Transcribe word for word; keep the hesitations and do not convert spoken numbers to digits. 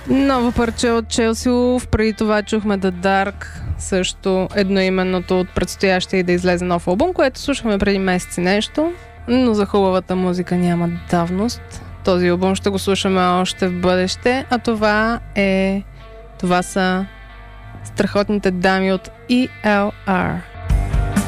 Ново парче от Челси Улф, преди това чухме The Dark, също едноименното от предстоящия да излезе нов албум, което слушахме преди месеци нещо, но за хубавата музика няма давност. Този албум ще го слушаме още в бъдеще, а това е... това са страхотните дами от и ел ар.